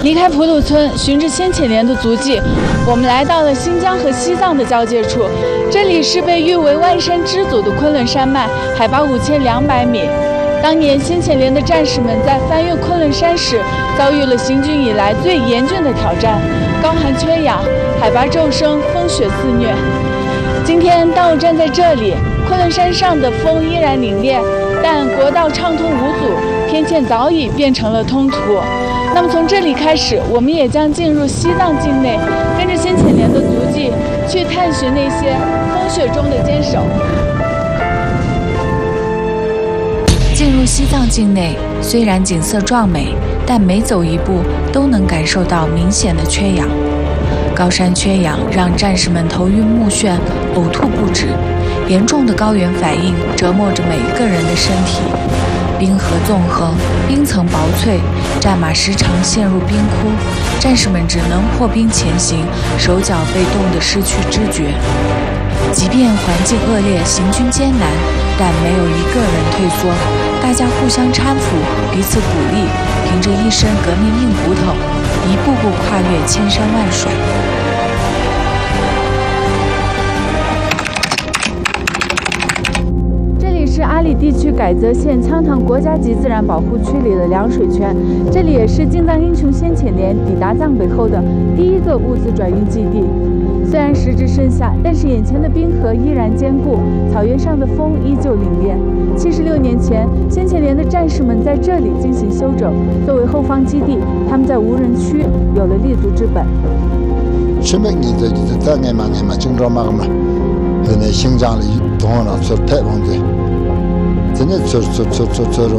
离开普鲁村，循着先遣连的足迹，我们来到了新疆和西藏的交界处。这里是被誉为万山之祖的昆仑山脉，海拔5200米。当年先遣连的战士们在翻越昆仑山时，遭遇了行军以来最严峻的挑战：高寒缺氧、海拔骤升、风雪肆虐。今天，当我站在这里，昆仑山上的风依然凛冽，但国道畅通无阻，天堑早已变成了通途。那么从这里开始，我们也将进入西藏境内，跟着先遣连的足迹，去探寻那些风雪中的坚守。 进入西藏境内，虽然景色壮美，但每走一步都能感受到明显的缺氧。高山缺氧让战士们头晕目眩、呕吐不止，严重的高原反应折磨着每一个人的身体。冰河纵横，冰层薄脆，战马时常陷入冰窟，战士们只能破冰前行，手脚被冻得失去知觉。即便环境恶劣，行军艰难，但没有一个人退缩，大家互相搀扶，彼此鼓励，凭着一身革命硬骨头，一步步跨越千山万水。 是阿里地区改则县羌塘国家级自然保护区里的凉水泉，这里也是进藏英雄先遣连抵达藏北后的第一个物资转运基地。虽然时至盛夏，但是眼前的冰河依然坚固，草原上的风依旧凛冽。76年前，先遣连的战士们在这里进行休整，作为后方基地，他们在无人区有了立足之本。 16年的在俺嘛经常嘛，那新疆的东了做太平的。真的做